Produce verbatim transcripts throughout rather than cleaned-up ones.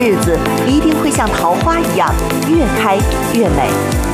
日子一定会像桃花一样越开越美。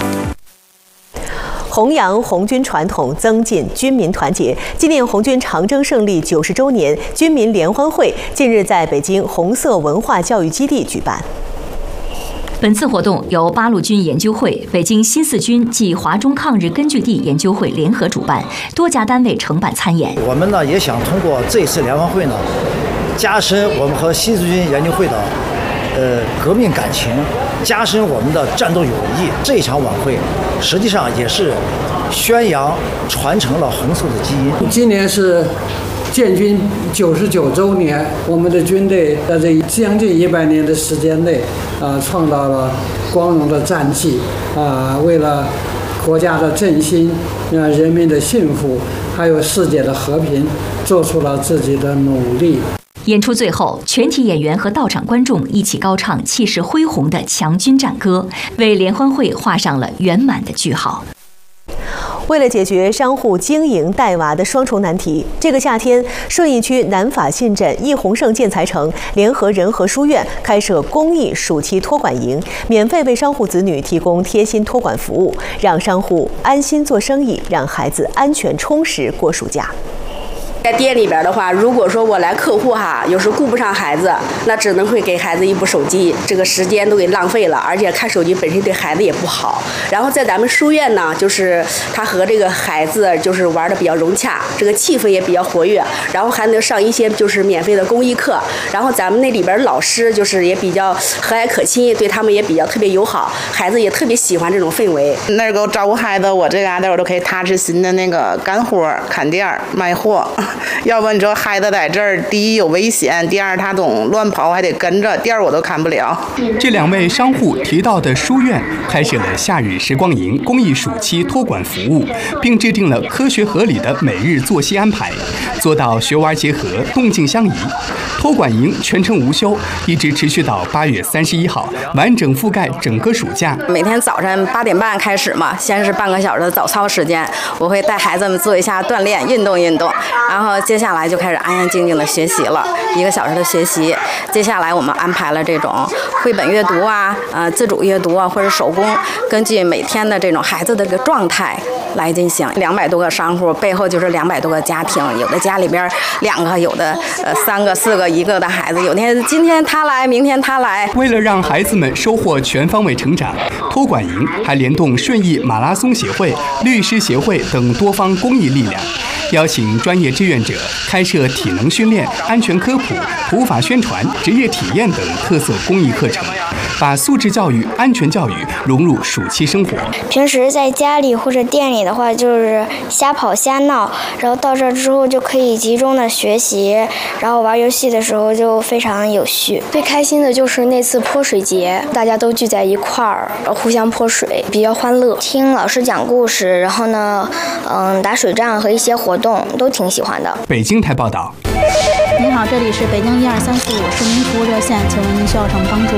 弘扬红军传统，增进军民团结。纪念红军长征胜利九十周年，军民联欢会近日在北京红色文化教育基地举办。 本次活动由八路军研究会、北京新四军暨华中抗日根据地研究会联合主办，多家单位承办参演。 我们呢也想通过这次联欢会呢，加深我们和新四军研究会的呃革命感情，加深我们的战斗友谊。这场晚会实际上也是宣扬、传承了红色的基因。 今年是建军九十九周年，我们的军队在这将近一百年的时间内，啊，创造了光荣的战绩，啊，为了国家的振兴、啊人民的幸福，还有世界的和平，做出了自己的努力。 演出最后，全体演员和到场观众一起高唱气势恢宏的强军战歌，为联欢会画上了圆满的句号。 为了解决商户经营带娃的双重难题，这个夏天，顺义区南法信镇易宏盛建材城联合仁和书院开设公益暑期托管营，免费为商户子女提供贴心托管服务，让商户安心做生意，让孩子安全充实过暑假。 在店里边的话，如果说我来客户哈，有时顾不上孩子，那只能会给孩子一部手机，这个时间都给浪费了，而且看手机本身对孩子也不好。然后在咱们书院呢，就是他和这个孩子就是玩的比较融洽，这个气氛也比较活跃，然后还能上一些就是免费的公益课。然后咱们那里边老师就是也比较和蔼可亲，对他们也比较特别友好，孩子也特别喜欢这种氛围。 那儿给我照顾孩子，我这嘎达我都可以踏实心的那个干活、看店儿、卖货。要不你说孩子在这儿，第一有危险，第二他总乱跑，还得跟着，店儿我都看不了。 这两位商户提到的书院开设了夏日时光营公益暑期托管服务，并制定了科学合理的每日作息安排，做到学娃结合、动静相宜。托管营全程无休，一直持续到八月三十一号，完整覆盖整个暑假。 每天早晨八点半开始嘛，先是半个小时的早操时间，我会带孩子们做一下锻炼、运动运动，然后接下来就开始安安静静的学习了，一个小时的学习。接下来我们安排了这种绘本阅读啊、呃自主阅读啊，或者手工，根据每天的这种孩子的这个状态来进行。两百多个商户背后就是两百多个家庭，有的家里边两个，有的呃三个、四个、一个的孩子，有天今天他来，明天他来。 为了让孩子们收获全方位成长，托管营还联动顺义马拉松协会、律师协会等多方公益力量，邀请专业志愿者开设体能训练、安全科普、普法宣传、职业体验等特色公益课程，把素质教育、安全教育融入暑期生活。 平时在家里或者店里的话，就是瞎跑瞎闹，然后到这之后就可以集中的学习，然后玩游戏的时候就非常有序。 最开心的就是那次泼水节，大家都聚在一块儿，互相泼水，比较欢乐。 听老师讲故事，然后呢，嗯，打水仗和一些活动都挺喜欢的。 北京台报道。 您好，这里是北京一二三四五市民服务热线，请问您需要什么帮助？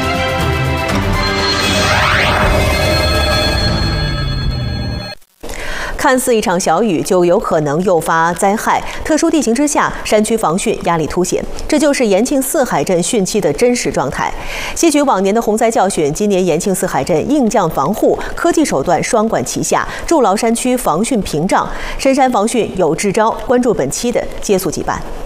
看似一场小雨就有可能诱发灾害，特殊地形之下，山区防汛压力凸显，这就是延庆四海镇汛期的真实状态。吸取往年的洪灾教训，今年延庆四海镇硬降防护、科技手段双管齐下，筑牢山区防汛屏障。深山防汛有支招，关注本期的接速即办。